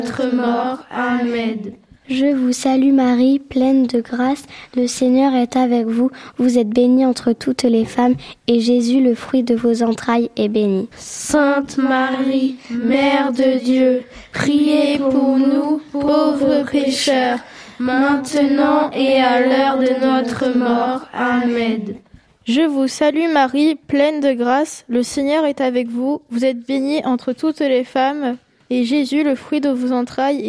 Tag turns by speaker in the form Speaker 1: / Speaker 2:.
Speaker 1: notre mort. Amen.
Speaker 2: Je vous salue Marie, pleine de grâce, le Seigneur est avec vous. Vous êtes bénie entre toutes les femmes, et Jésus, le fruit de vos entrailles, est béni.
Speaker 1: Sainte Marie, Mère de Dieu, priez pour nous, pauvres pécheurs, maintenant et à l'heure de notre mort. Amen.
Speaker 3: Je vous salue Marie, pleine de grâce, le Seigneur est avec vous. Vous êtes bénie entre toutes les femmes, et Jésus, le fruit de vos entrailles,